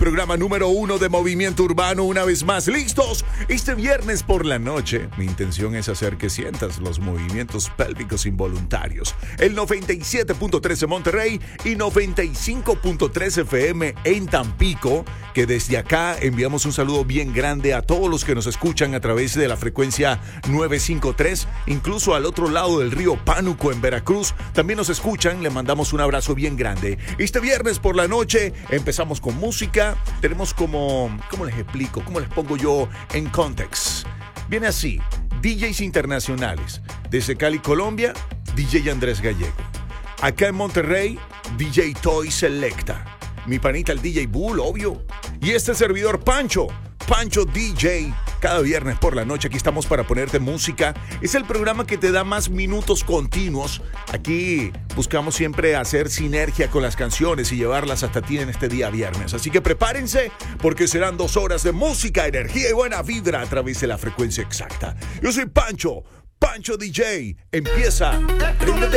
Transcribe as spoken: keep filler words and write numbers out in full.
programa número uno de Movimiento Urbano, una vez más listos. Este viernes por la noche, mi intención es hacer que sientas los movimientos pélvicos involuntarios. El noventa y siete punto tres en Monterrey y noventa y cinco punto tres F M en Tampico, que desde acá enviamos un saludo bien grande a todos los que nos escuchan a través de la frecuencia novecientos cincuenta y tres, incluso al otro lado del río Pánuco en Veracruz, también nos escuchan, le mandamos un abrazo bien grande. Este viernes por la noche empezamos con música, tenemos como, ¿cómo les explico? ¿Cómo les pongo yo en context? Viene así, D Js internacionales, desde Cali, Colombia, D J Andrés Gallego. Acá en Monterrey, D J Toy Selecta. Mi panita el D J Bull, obvio. Y este servidor Pancho, Pancho D J. Cada viernes por la noche aquí estamos para ponerte música. Es el programa que te da más minutos continuos. Aquí buscamos siempre hacer sinergia con las canciones y llevarlas hasta ti en este día viernes. Así que prepárense porque serán dos horas de música, energía y buena vibra a través de la frecuencia exacta. Yo soy Pancho, Pancho D J. Empieza. Ríndete.